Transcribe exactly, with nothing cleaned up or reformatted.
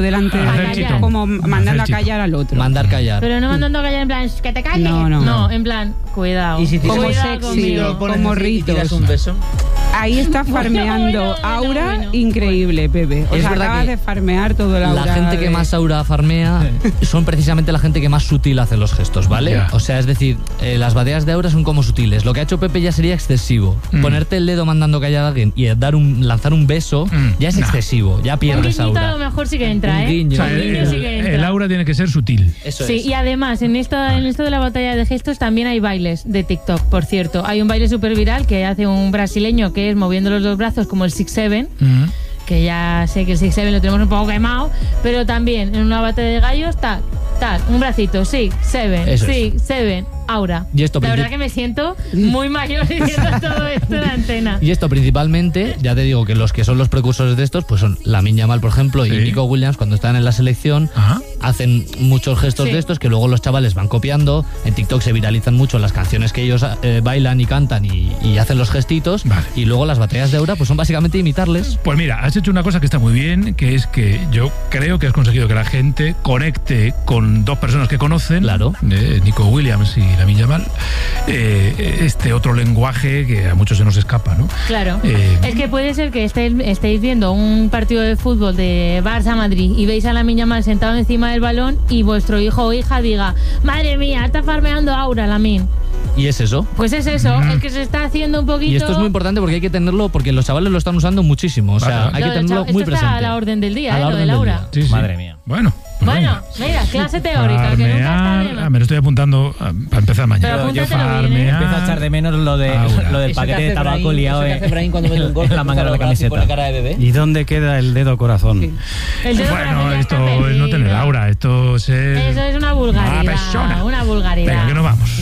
delante de Hacer ella, chito. como mandando Hacer a callar al otro. Mandar callar. Pero no mandando a callar en plan, que te calles. No, no. No, en plan, cuidado. Y si te Como Cuidado sexy, conmigo. pones como así y tiras ritos. un beso. Ahí está farmeando bueno, bueno, aura bueno. increíble, Pepe. O Es sea, verdad acabas que de farmear todo el aura. La gente que de- más aura farmea son precisamente la gente que más sutil hace los gestos, ¿vale? Ya. O sea, es decir, eh, las bateas de aura son como sutiles. Lo que ha hecho Pepe ya sería excesivo. Mm. Ponerte el dedo mandando callar a alguien y dar un, lanzar un beso Mm. ya es Nah. excesivo, ya Un pierdes guiñito a aura. lo mejor sí que entra, Un ¿eh? guiño. O sea, Un el, guiño sí que el- entra. el aura tiene que ser sutil. Eso Sí, es. y además en esto, en esto de la batalla de gestos también hay bailes de TikTok, por cierto. Hay un baile súper viral que hace un brasileño que es moviendo los dos brazos como el six seven, Mm. que ya sé que el six seven lo tenemos un poco quemado, pero también en una batalla de gallos, tal, tal, un bracito, sí, seven, Eso sí, seven, aura. Y esto la princip- verdad que me siento muy mayor diciendo todo esto en la antena. Y esto principalmente, ya te digo que los que son los precursores de estos, pues son Lamine Yamal, por ejemplo, Sí. y Nico Williams, cuando están en la selección, Ajá. hacen muchos gestos Sí. de estos que luego los chavales van copiando. En TikTok se viralizan mucho las canciones que ellos eh, bailan y cantan y, y hacen los gestitos. Vale. Y luego las batallas de aura pues son básicamente imitarles. Pues mira, has hecho una cosa que está muy bien, que es que yo creo que has conseguido que la gente conecte con dos personas que conocen, Claro. eh, Nico Williams y Lamine Yamal, eh, este otro lenguaje que a muchos se nos escapa, ¿no? Claro. Eh, Es que puede ser que estéis, estéis viendo un partido de fútbol de Barça-Madrid y veis a Lamine Yamal sentado encima del balón y vuestro hijo o hija diga, madre mía, está farmeando aura, Lamine. Y es eso. Pues es eso, Mm. es que se está haciendo un poquito... Y esto es muy importante porque hay que tenerlo, porque los chavales lo están usando muchísimo. O sea, Vale, vale. hay que Lo del tenerlo chav- muy esto presente. está a la orden del día, A ¿eh? la Lo orden del del aura. día. sí, sí. Madre mía. Bueno. pues Bueno, venga. mira, clase teórica, que nunca está de Farmear, más. ah, me lo estoy apuntando ah, para empezar mañana. Pero yo apúntatelo bien, ¿eh? farmear, Empiezo a echar de menos lo, de, aura. lo del Eso paquete que de hace tabaco Brahim, liado eso que en, hace Brahim cuando mete un gol, en la manga de la y camiseta. pone cara de bebé. ¿Y dónde queda el dedo corazón? El dedo Bueno, corazón ya esto está es no tener perdido. aura, esto es ser Eso es una vulgaridad, mala persona. una vulgaridad. Venga, que nos vamos.